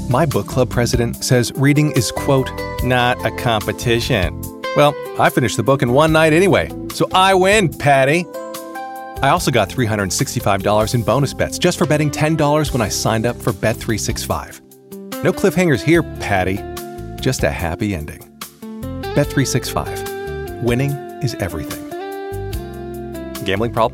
My book club president says reading is, quote, not a competition. Well, I finished the book in one night anyway, so I win, Patty. I also got $365 in bonus bets just for betting $10 when I signed up for Bet365. No cliffhangers here, Patty. Just a happy ending. Bet365. Winning is everything. Gambling problem?